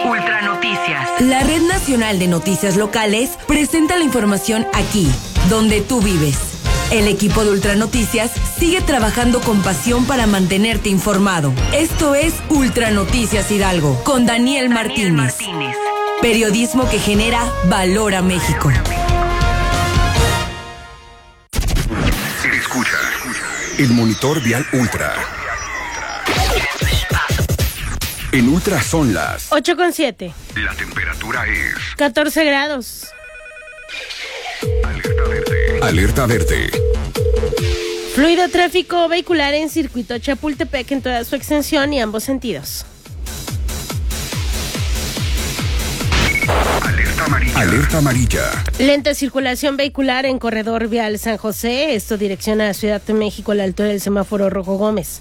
Ultra Noticias. La Red Nacional de Noticias Locales presenta la información aquí, donde tú vives. El equipo de Ultra Noticias sigue trabajando con pasión para mantenerte informado. Esto es Ultra Noticias Hidalgo, con Daniel Martínez. Periodismo que genera valor a México. Escucha el monitor vial Ultra. En Ultra son las 8:07. La temperatura es 14 grados. Alerta verde. Alerta verde. Fluido tráfico vehicular en circuito Chapultepec en toda su extensión y ambos sentidos. Alerta amarilla. Alerta amarilla. Lenta circulación vehicular en corredor vial San José, esto dirección a Ciudad de México a la altura del semáforo Rojo Gómez.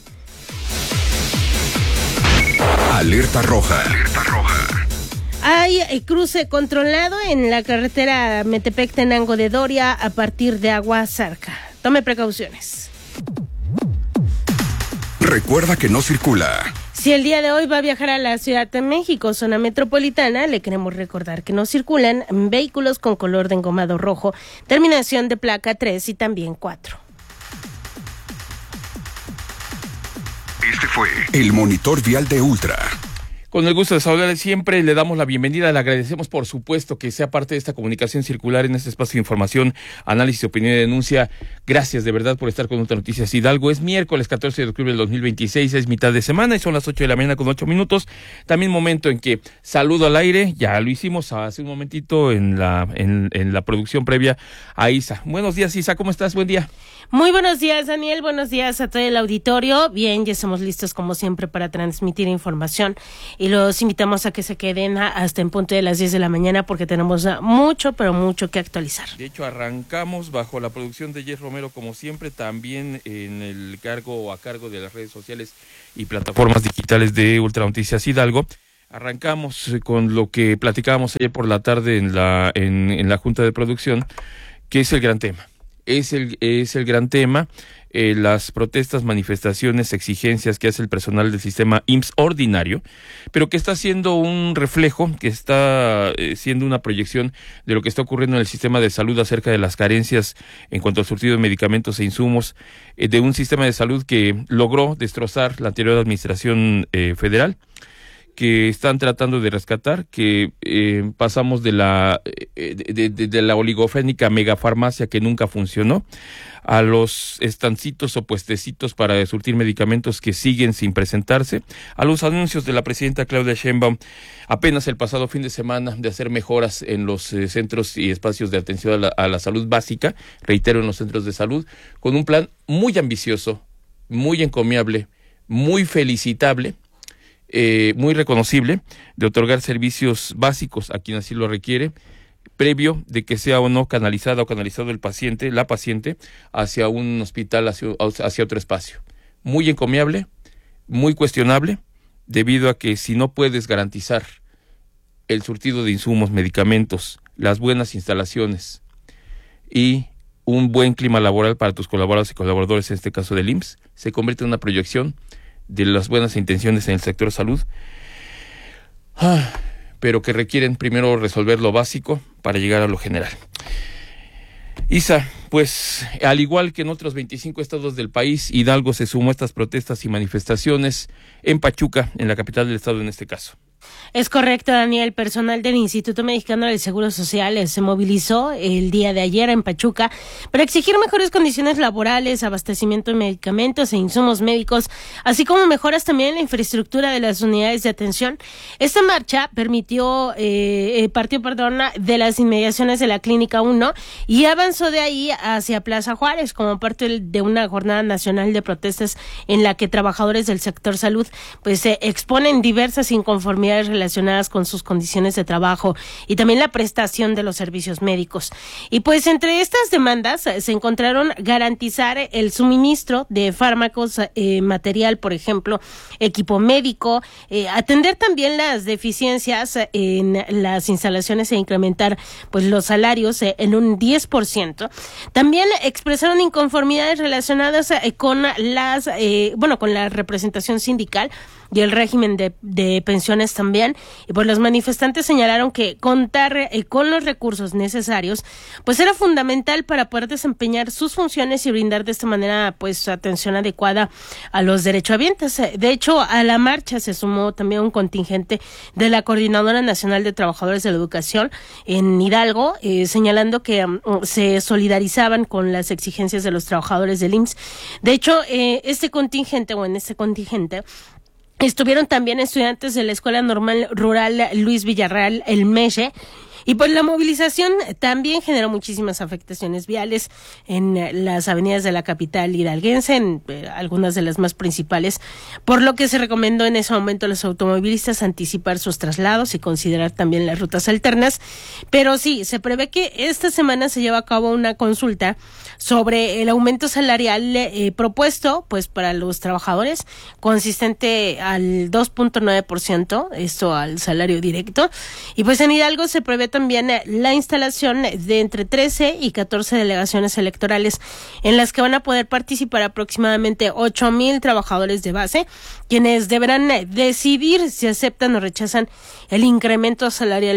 Alerta roja. Alerta roja. Hay cruce controlado en la carretera Metepec-Tenango de Doria a partir de Aguasarca. Tome precauciones. Recuerda que no circula. Si el día de hoy va a viajar a la Ciudad de México, zona metropolitana, le queremos recordar que no circulan vehículos con color de engomado rojo, terminación de placa 3 y también 4. Este fue el monitor vial de Ultra. Con el gusto de saludarle siempre, le damos la bienvenida, le agradecemos por supuesto que sea parte de esta comunicación circular en este espacio de información, análisis, opinión y denuncia. Gracias de verdad por estar con Ultra Noticias Hidalgo. Es miércoles 14 de octubre del 2026, es mitad de semana y son las 8 de la mañana con 8 minutos. También momento en que saludo al aire, ya lo hicimos hace un momentito en la producción previa a Isa. Buenos días, Isa, ¿cómo estás? Buen día. Muy buenos días, Daniel, buenos días a todo el auditorio. Bien, ya estamos listos como siempre para transmitir información y los invitamos a que se queden hasta en punto de las 10 de la mañana porque tenemos mucho, pero mucho que actualizar. De hecho, arrancamos bajo la producción de Jess Romero como siempre, también en el cargo o a cargo de las redes sociales y plataformas digitales de Ultra Noticias Hidalgo. Arrancamos con lo que platicábamos ayer por la tarde en la Junta de Producción, que es el gran tema. Es el gran tema, las protestas, manifestaciones, exigencias que hace el personal del sistema IMSS ordinario, pero que está siendo un reflejo, que está siendo una proyección de lo que está ocurriendo en el sistema de salud acerca de las carencias en cuanto al surtido de medicamentos e insumos de un sistema de salud que logró destrozar la anterior administración federal, que están tratando de rescatar, que pasamos de la oligofrénica megafarmacia que nunca funcionó, a los estancitos o puestecitos para surtir medicamentos que siguen sin presentarse, a los anuncios de la presidenta Claudia Sheinbaum apenas el pasado fin de semana de hacer mejoras en los centros y espacios de atención a la salud básica, reitero, en los centros de salud, con un plan muy ambicioso, muy encomiable, muy felicitable, muy reconocible, de otorgar servicios básicos a quien así lo requiere, previo de que sea o no canalizada o canalizado la paciente hacia un hospital, hacia otro espacio. Muy encomiable, muy cuestionable, debido a que si no puedes garantizar el surtido de insumos, medicamentos, las buenas instalaciones y un buen clima laboral para tus colaboradores y colaboradores, en este caso del IMSS, se convierte en una proyección de las buenas intenciones en el sector salud, pero que requieren primero resolver lo básico para llegar a lo general. Isa, pues al igual que en otros 25 estados del país, Hidalgo se sumó a estas protestas y manifestaciones en Pachuca, en la capital del estado en este caso. Es correcto, Daniel. Personal del Instituto Mexicano del Seguro Social se movilizó el día de ayer en Pachuca para exigir mejores condiciones laborales, abastecimiento de medicamentos e insumos médicos, así como mejoras también en la infraestructura de las unidades de atención. Esta marcha partió de las inmediaciones de la Clínica 1 y avanzó de ahí hacia Plaza Juárez como parte de una jornada nacional de protestas en la que trabajadores del sector salud se exponen diversas inconformidades relacionadas con sus condiciones de trabajo y también la prestación de los servicios médicos. Y pues entre estas demandas se encontraron garantizar el suministro de fármacos, material, por ejemplo, equipo médico, atender también las deficiencias en las instalaciones e incrementar pues los salarios en un 10%. También expresaron inconformidades relacionadas con la representación sindical y el régimen de pensiones también. Y pues los manifestantes señalaron que contar con los recursos necesarios pues era fundamental para poder desempeñar sus funciones y brindar de esta manera pues atención adecuada a los derechohabientes. De hecho, a la marcha se sumó también un contingente de la Coordinadora Nacional de Trabajadores de la Educación en Hidalgo, señalando que se solidarizaban con las exigencias de los trabajadores del IMSS. De hecho, en este contingente estuvieron también estudiantes de la Escuela Normal Rural Luis Villarreal, el MESHE, y pues la movilización también generó muchísimas afectaciones viales en las avenidas de la capital hidalguense, en algunas de las más principales, por lo que se recomendó en ese momento a los automovilistas anticipar sus traslados y considerar también las rutas alternas. Pero sí, se prevé que esta semana se lleva a cabo una consulta sobre el aumento salarial propuesto pues para los trabajadores, consistente al 2.9%, esto al salario directo. Y pues en Hidalgo se prevé también la instalación de entre 13 y 14 delegaciones electorales en las que van a poder participar aproximadamente 8,000 trabajadores de base, quienes deberán decidir si aceptan o rechazan el incremento salarial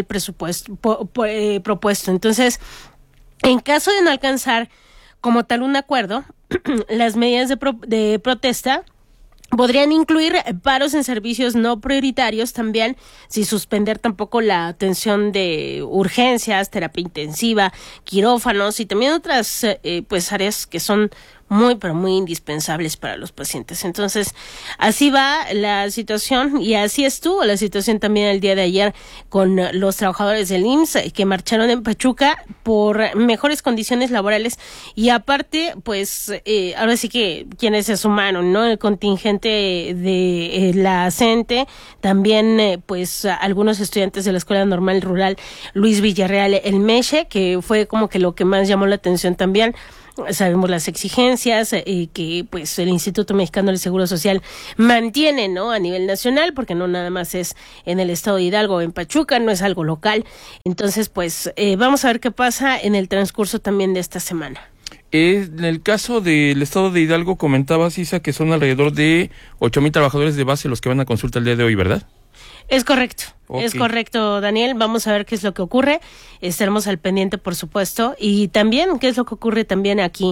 propuesto. Entonces, en caso de no alcanzar como tal un acuerdo, las medidas de protesta podrían incluir paros en servicios no prioritarios también, sin suspender tampoco la atención de urgencias, terapia intensiva, quirófanos y también otras pues áreas que son muy indispensables para los pacientes. Entonces, así va la situación y así estuvo la situación también el día de ayer con los trabajadores del IMSS que marcharon en Pachuca por mejores condiciones laborales y aparte, pues, ahora sí que quienes se sumaron, ¿no? El contingente de la CENTE, también, pues, algunos estudiantes de la Escuela Normal Rural Luis Villarreal, el MESHE, que fue como que lo que más llamó la atención también. Sabemos las exigencias que pues el Instituto Mexicano del Seguro Social mantiene, ¿no? A nivel nacional, porque no nada más es en el estado de Hidalgo o en Pachuca, no es algo local. Entonces, pues vamos a ver qué pasa en el transcurso también de esta semana. En el caso del estado de Hidalgo, comentabas, Isa, que son alrededor de 8,000 trabajadores de base los que van a consulta el día de hoy, ¿verdad? Es correcto. Okay. Es correcto, Daniel. Vamos a ver qué es lo que ocurre. Estaremos al pendiente, por supuesto. Y también qué es lo que ocurre también aquí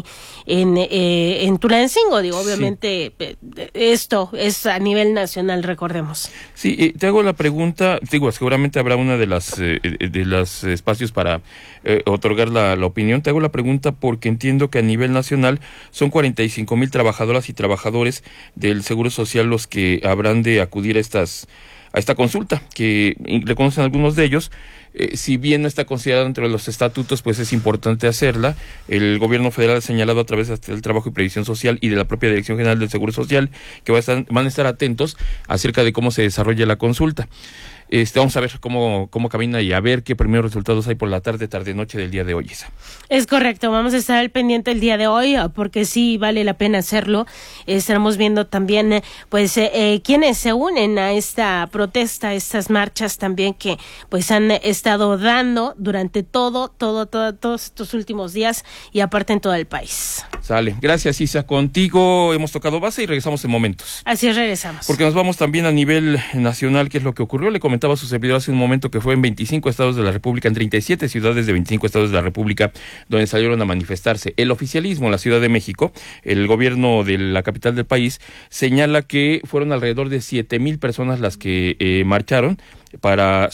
en Tulancingo. Digo, obviamente, sí. Esto es a nivel nacional, recordemos. Sí, te hago la pregunta. Digo, seguramente habrá una de las espacios para otorgar la opinión. Te hago la pregunta porque entiendo que a nivel nacional son 45,000 trabajadoras y trabajadores del Seguro Social los que habrán de acudir a esta consulta, que reconocen algunos de ellos. Si bien no está considerada dentro de los estatutos, pues es importante hacerla. El gobierno federal ha señalado a través del Trabajo y Previsión Social y de la propia Dirección General del Seguro Social que van a estar atentos acerca de cómo se desarrolla la consulta. Vamos a ver cómo camina y a ver qué primeros resultados hay por la tarde-noche del día de hoy, Isa. Es correcto, vamos a estar al pendiente el día de hoy porque sí vale la pena hacerlo. Estaremos viendo también pues quienes se unen a esta protesta, estas marchas también que pues han estado dando durante todos estos últimos días y aparte en todo el país. Sale, gracias, Isa. Contigo hemos tocado base y regresamos en momentos. Así es, regresamos. Porque nos vamos también a nivel nacional, ¿qué es lo que ocurrió? Le comentaba a su servidor hace un momento que fue en 25 estados de la República, en 37 ciudades de 25 estados de la República, donde salieron a manifestarse. El oficialismo en la Ciudad de México, el gobierno de la capital del país, señala que fueron alrededor de 7,000 personas las que marcharon para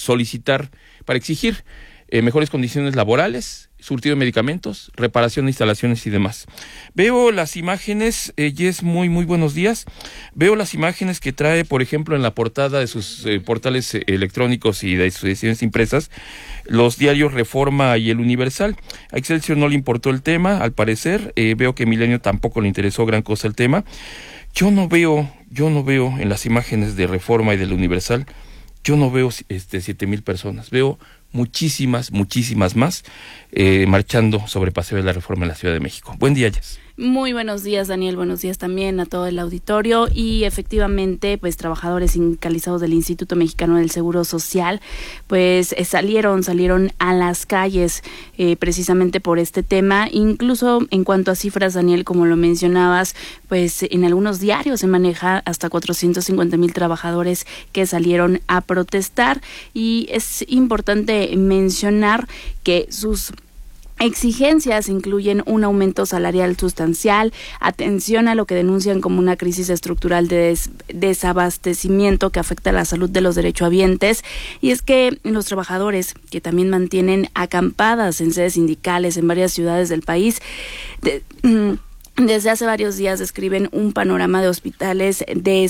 exigir mejores condiciones laborales, surtido de medicamentos, reparación de instalaciones y demás. Veo las imágenes, Jess, muy buenos días. Veo las imágenes que trae, por ejemplo, en la portada de sus portales electrónicos y de sus ediciones impresas, los diarios Reforma y El Universal. A Excelsior no le importó el tema, al parecer. Veo que Milenio tampoco le interesó gran cosa el tema. Yo no veo en las imágenes de Reforma y del Universal, yo no veo 7,000 personas. Veo muchísimas más marchando sobre Paseo de la Reforma en la Ciudad de México. Buen día, Jess. Muy buenos días, Daniel. Buenos días también a todo el auditorio. Y efectivamente, pues trabajadores sindicalizados del Instituto Mexicano del Seguro Social, pues salieron a las calles precisamente por este tema. Incluso en cuanto a cifras, Daniel, como lo mencionabas, pues en algunos diarios se maneja hasta 450,000 trabajadores que salieron a protestar. Y es importante mencionar que sus exigencias incluyen un aumento salarial sustancial, atención a lo que denuncian como una crisis estructural de desabastecimiento que afecta a la salud de los derechohabientes, y es que los trabajadores que también mantienen acampadas en sedes sindicales en varias ciudades del país, desde hace varios días describen un panorama de hospitales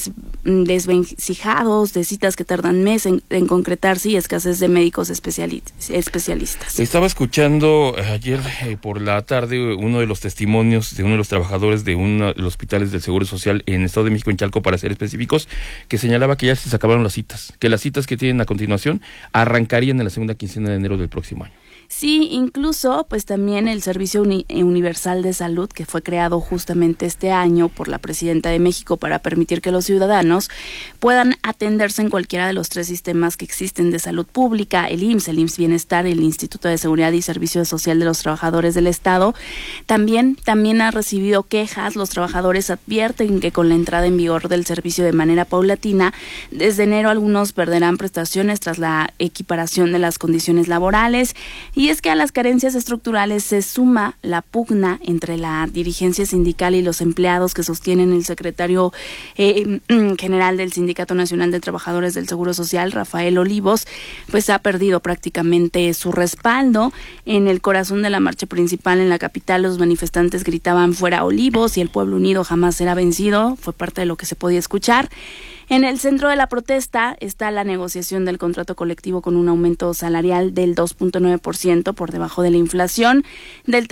desvencijados, de citas que tardan meses en concretarse y escasez de médicos especialistas. Estaba escuchando ayer por la tarde uno de los testimonios de uno de los trabajadores de uno de los hospitales del Seguro Social en Estado de México, en Chalco, para ser específicos, que señalaba que ya se acabaron las citas, que las citas que tienen a continuación arrancarían en la segunda quincena de enero del próximo año. Sí, incluso pues también el Servicio Universal de Salud, que fue creado justamente este año por la Presidenta de México para permitir que los ciudadanos puedan atenderse en cualquiera de los 3 sistemas que existen de salud pública, el IMSS Bienestar, el Instituto de Seguridad y Servicio Social de los Trabajadores del Estado. También ha recibido quejas. Los trabajadores advierten que con la entrada en vigor del servicio de manera paulatina, desde enero algunos perderán prestaciones tras la equiparación de las condiciones laborales. Y es que a las carencias estructurales se suma la pugna entre la dirigencia sindical y los empleados que sostienen el secretario general del Sindicato Nacional de Trabajadores del Seguro Social, Rafael Olivos, pues ha perdido prácticamente su respaldo. En el corazón de la marcha principal en la capital, los manifestantes gritaban "fuera Olivos" y "el pueblo unido jamás será vencido", fue parte de lo que se podía escuchar. En el centro de la protesta está la negociación del contrato colectivo con un aumento salarial del 2.9% por debajo de la inflación, del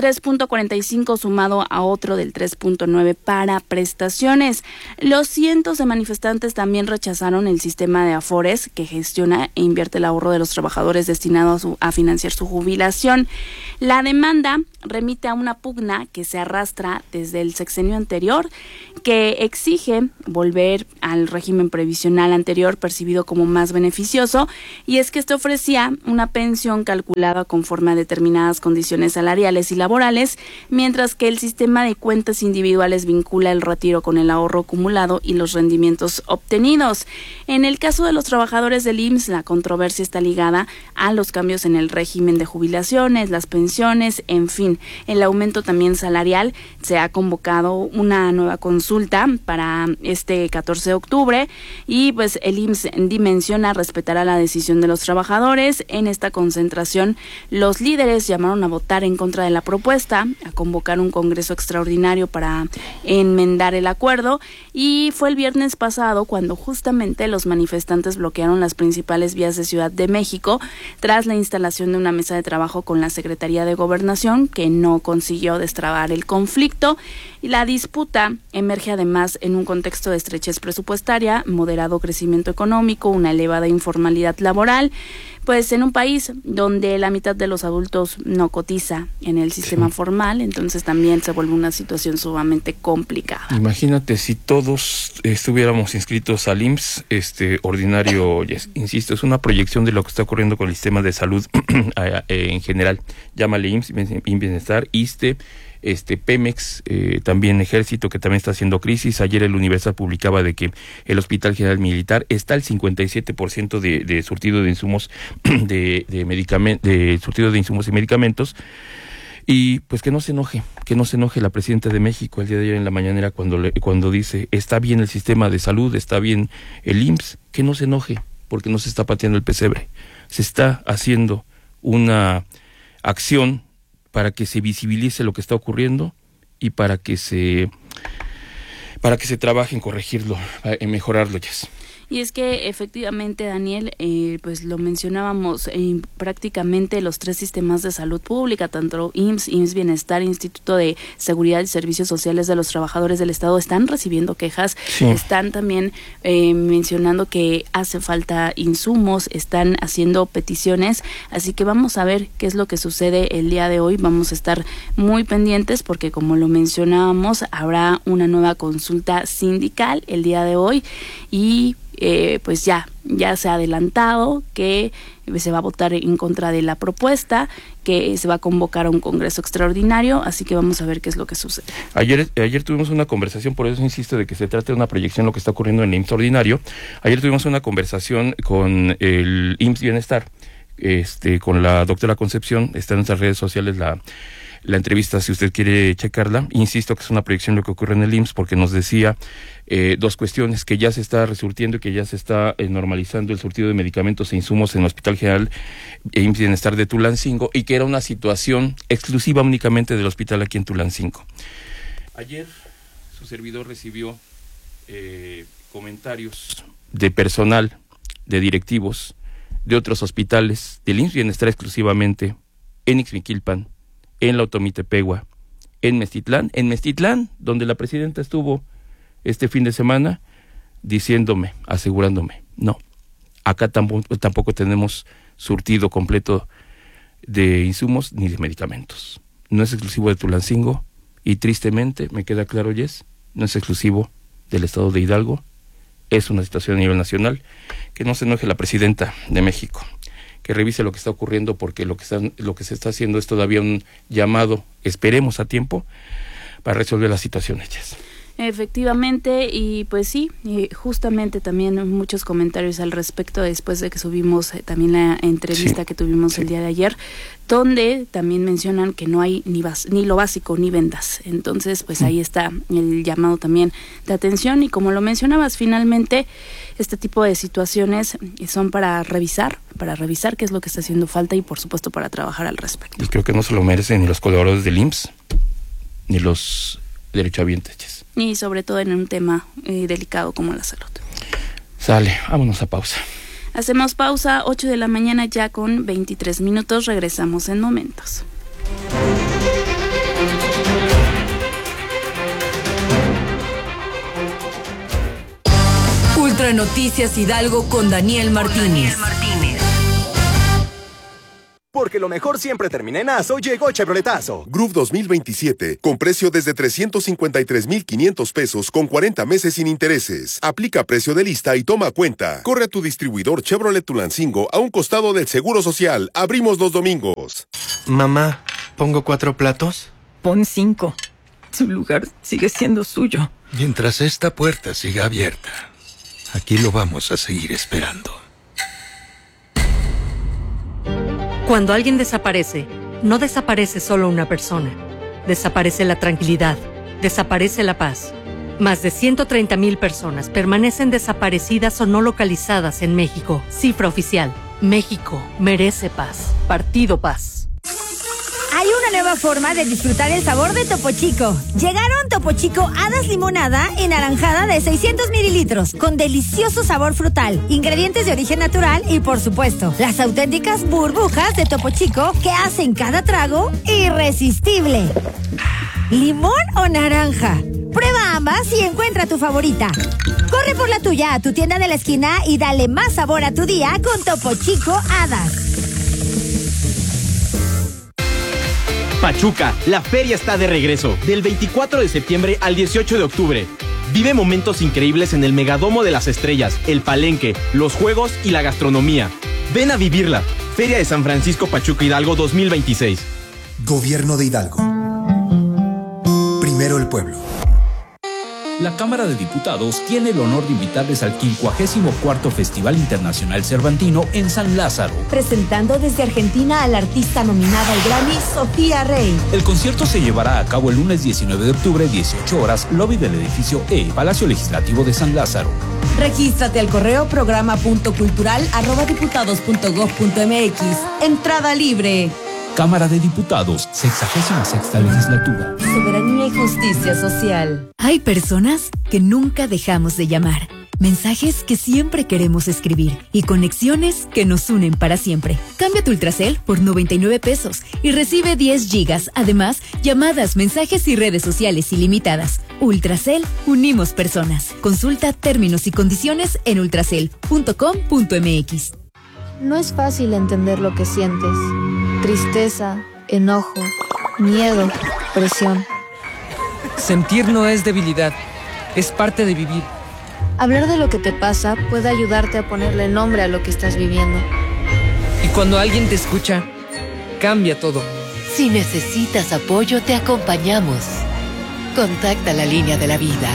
3.45 sumado a otro del 3.9 para prestaciones. Los cientos de manifestantes también rechazaron el sistema de Afores que gestiona e invierte el ahorro de los trabajadores destinado a financiar su jubilación. La demanda remite a una pugna que se arrastra desde el sexenio anterior, que exige volver al régimen previsional anterior percibido como más beneficioso, y es que este ofrecía una pensión calculada conforme a determinadas condiciones salariales y laborales, mientras que el sistema de cuentas individuales vincula el retiro con el ahorro acumulado y los rendimientos obtenidos. En el caso de los trabajadores del IMSS, la controversia está ligada a los cambios en el régimen de jubilaciones, las pensiones, en fin, el aumento también salarial. Se ha convocado una nueva consulta para este 14 de octubre y pues el IMSS dimensiona respetará la decisión de los trabajadores. En esta concentración, los líderes llamaron a votar en contra de la propuesta, a convocar un congreso extraordinario para enmendar el acuerdo, y fue el viernes pasado cuando justamente los manifestantes bloquearon las principales vías de Ciudad de México tras la instalación de una mesa de trabajo con la Secretaría de Gobernación, que no consiguió destrabar el conflicto. Y la disputa emerge además en un contexto de estrechez presupuestaria, moderado crecimiento económico, una elevada informalidad laboral, pues en un país donde la mitad de los adultos no cotiza en el sistema formal, entonces también se vuelve una situación sumamente complicada. Imagínate si todos estuviéramos inscritos al IMSS ordinario, insisto, es una proyección de lo que está ocurriendo con el sistema de salud en general. Llámale IMSS, Bienestar, ISSSTE, Pemex, también Ejército, que también está haciendo crisis. Ayer el Universal publicaba de que el Hospital General Militar está al 57% de surtido de insumos de surtido de insumos y medicamentos. Y pues que no se enoje la Presidenta de México el día de ayer en la mañanera cuando dice está bien el sistema de salud, está bien el IMSS, que no se enoje porque no se está pateando el pesebre. Se está haciendo una acción para que se visibilice lo que está ocurriendo y para que se trabaje en corregirlo, en mejorarlo, Jess. Y es que efectivamente, Daniel, pues lo mencionábamos, prácticamente los 3 sistemas de salud pública, tanto IMSS Bienestar, Instituto de Seguridad y Servicios Sociales de los Trabajadores del Estado, están recibiendo quejas, están también mencionando que hace falta insumos, están haciendo peticiones, así que vamos a ver qué es lo que sucede el día de hoy. Vamos a estar muy pendientes porque, como lo mencionábamos, habrá una nueva consulta sindical el día de hoy y pues ya se ha adelantado que se va a votar en contra de la propuesta, que se va a convocar a un congreso extraordinario, así que vamos a ver qué es lo que sucede. Ayer tuvimos una conversación, por eso insisto de que se trata de una proyección lo que está ocurriendo en el IMSS ordinario. Ayer tuvimos una conversación con el IMSS Bienestar, con la doctora Concepción. Está en nuestras redes sociales la entrevista, si usted quiere checarla. Insisto que es una proyección lo que ocurre en el IMSS, porque nos decía 2 cuestiones: que ya se está resurtiendo y que ya se está normalizando el surtido de medicamentos e insumos en el Hospital General IMSS Bienestar de Tulancingo, y que era una situación exclusiva únicamente del hospital aquí en Tulancingo. Ayer su servidor recibió comentarios de personal, de directivos, de otros hospitales, del IMSS Bienestar exclusivamente, en Ixmiquilpan, en la Otomitepegua, en Mestitlán, donde la presidenta estuvo este fin de semana, asegurándome, no, acá tampoco tenemos surtido completo de insumos ni de medicamentos. No es exclusivo de Tulancingo y tristemente, me queda claro, Jess, no es exclusivo del estado de Hidalgo, es una situación a nivel nacional. Que no se enoje la presidenta de México, que revise lo que está ocurriendo, porque lo que se está haciendo es todavía un llamado, esperemos a tiempo, para resolver las situaciones. Efectivamente, y pues sí, justamente también muchos comentarios al respecto después de que subimos también la entrevista que tuvimos el día de ayer, donde también mencionan que no hay ni lo básico ni vendas. Entonces, pues ahí está el llamado también de atención, y como lo mencionabas, finalmente este tipo de situaciones son para revisar qué es lo que está haciendo falta y por supuesto para trabajar al respecto. Y creo que no se lo merecen ni los colaboradores del IMSS ni los derechohabientes. Y sobre todo en un tema delicado como la salud. Sale, vámonos a pausa. Hacemos pausa, 8 de la mañana ya con 23 minutos, regresamos en momentos. Ultra Noticias Hidalgo con Daniel Martínez. Porque lo mejor siempre termina en aso, llegó Chevroletazo. Groove 2027, con precio desde 353,500 pesos con 40 meses sin intereses. Aplica precio de lista y toma cuenta. Corre a tu distribuidor Chevrolet Tulancingo a un costado del Seguro Social. Abrimos los domingos. Mamá, ¿pongo 4 platos? Pon 5. Su lugar sigue siendo suyo. Mientras esta puerta siga abierta, aquí lo vamos a seguir esperando. Cuando alguien desaparece, no desaparece solo una persona. Desaparece la tranquilidad, desaparece la paz. Más de 130,000 personas permanecen desaparecidas o no localizadas en México. Cifra oficial. México merece paz. Partido Paz. Hay una nueva forma de disfrutar el sabor de Topo Chico. Llegaron Topo Chico Hadas Limonada y Naranjada de 600 mililitros, con delicioso sabor frutal, ingredientes de origen natural y, por supuesto, las auténticas burbujas de Topo Chico que hacen cada trago irresistible. ¿Limón o naranja? Prueba ambas y encuentra tu favorita. Corre por la tuya a tu tienda de la esquina y dale más sabor a tu día con Topo Chico Hadas. Pachuca, la feria está de regreso, del 24 de septiembre al 18 de octubre. Vive momentos increíbles en el Megadomo de las Estrellas, el Palenque, los juegos y la gastronomía. Ven a vivirla. Feria de San Francisco Pachuca Hidalgo 2026. Gobierno de Hidalgo. Primero el pueblo. La Cámara de Diputados tiene el honor de invitarles al 54º Festival Internacional Cervantino en San Lázaro. Presentando desde Argentina a la artista nominada al Grammy, Sofía Rey. El concierto se llevará a cabo el lunes 19 de octubre, 18 horas, lobby del edificio E, Palacio Legislativo de San Lázaro. Regístrate al correo programa.cultural@diputados.gov.mx. Entrada libre. Cámara de Diputados, 66ª Legislatura. Soberanía y justicia social. Hay personas que nunca dejamos de llamar. Mensajes que siempre queremos escribir y conexiones que nos unen para siempre. Cambia tu Ultracel por 99 pesos y recibe 10 gigas. Además, llamadas, mensajes y redes sociales ilimitadas. Ultracel, unimos personas. Consulta términos y condiciones en ultracel.com.mx. No es fácil entender lo que sientes. Tristeza, enojo, miedo, presión. Sentir no es debilidad, es parte de vivir. Hablar de lo que te pasa puede ayudarte a ponerle nombre a lo que estás viviendo. Y cuando alguien te escucha, cambia todo. Si necesitas apoyo, te acompañamos. Contacta la línea de la vida.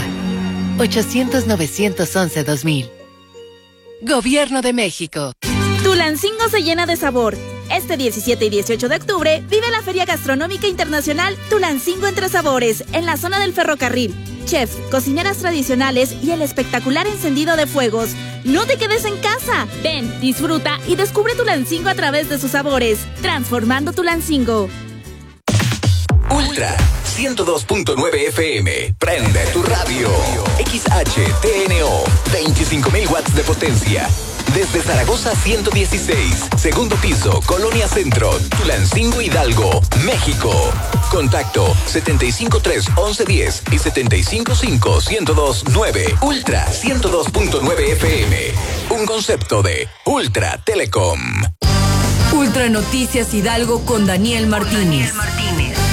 800-911-2000. Gobierno de México. Tulancingo se llena de sabor. Este 17 y 18 de octubre vive la Feria Gastronómica Internacional Tulancingo Entre Sabores en la zona del ferrocarril. Chefs, cocineras tradicionales y el espectacular encendido de fuegos. No te quedes en casa. Ven, disfruta y descubre Tulancingo a través de sus sabores. Transformando Tulancingo. Ultra 102.9 FM. Prende tu radio. XHTNO. 25.000 watts de potencia. Desde Zaragoza 116, segundo piso, Colonia Centro, Tulancingo, Hidalgo, México. Contacto 753-1110 y 755-1029. Ultra 102.9 FM. Un concepto de Ultra Telecom. Ultra Noticias Hidalgo con Daniel Martínez.